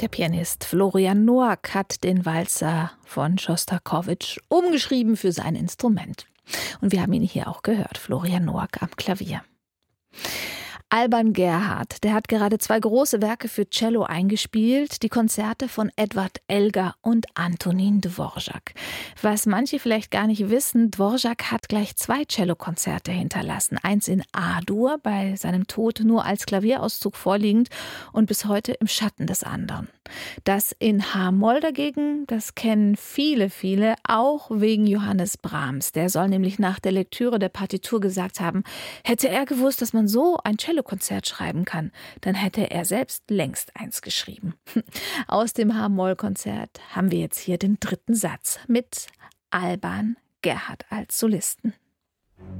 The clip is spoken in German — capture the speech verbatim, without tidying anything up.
Der Pianist Florian Noack hat den Walzer von Schostakowitsch umgeschrieben für sein Instrument. Und wir haben ihn hier auch gehört, Florian Noack am Klavier. Alban Gerhard, der hat gerade zwei große Werke für Cello eingespielt, die Konzerte von Edward Elgar und Antonin Dvorak. Was manche vielleicht gar nicht wissen, Dvorak hat gleich zwei Cellokonzerte hinterlassen. Eins in A-Dur, bei seinem Tod nur als Klavierauszug vorliegend und bis heute im Schatten des anderen. Das in H-Moll dagegen, das kennen viele, viele, auch wegen Johannes Brahms. Der soll nämlich nach der Lektüre der Partitur gesagt haben, hätte er gewusst, dass man so ein Cellokonzert schreiben kann, dann hätte er selbst längst eins geschrieben. Aus dem H-Moll-Konzert haben wir jetzt hier den dritten Satz mit Alban Gerhard als Solisten.